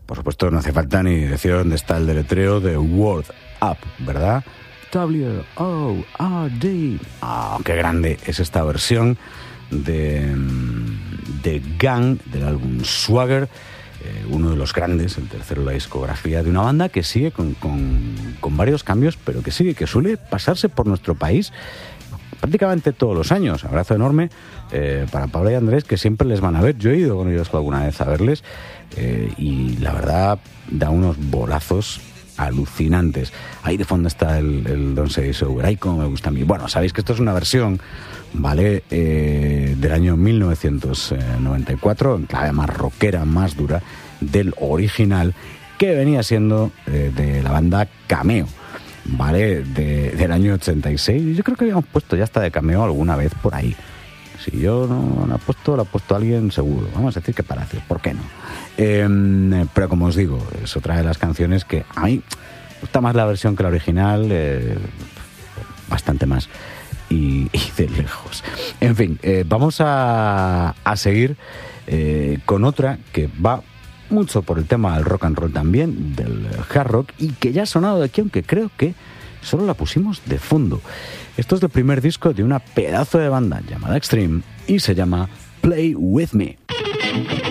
Por supuesto, no hace falta ni decir dónde está el deletreo de Word Up, ¿verdad? W-O-R-D. Qué grande es esta versión de Gang, del álbum Swagger, uno de los grandes, el tercero de la discografía de una banda que sigue con varios cambios, pero que suele pasarse por nuestro país prácticamente todos los años. Abrazo enorme para Pablo y Andrés, que siempre les van a ver. Yo he ido con ellos alguna vez a verles y la verdad da unos bolazos alucinantes. Ahí de fondo está el Don't Say So, ay, como me gusta a mí. Bueno, sabéis que esto es una versión, ¿vale? Del año 1994, en clave más rockera, más dura, del original, que venía siendo de la banda Cameo, ¿vale? Del año 86. Yo creo que habíamos puesto ya hasta de Cameo alguna vez por ahí. Si yo no la he puesto, la ha puesto alguien seguro. Vamos a decir que Palacios, ¿por qué no? Pero como os digo, es otra de las canciones que a mí me gusta más la versión que la original, bastante más, y de lejos. En fin, vamos a seguir con otra que va mucho por el tema del rock and roll también, del hard rock, y que ya ha sonado de aquí, aunque creo que solo la pusimos de fondo. Esto es del primer disco de una pedazo de banda llamada Extreme y se llama Play With Me.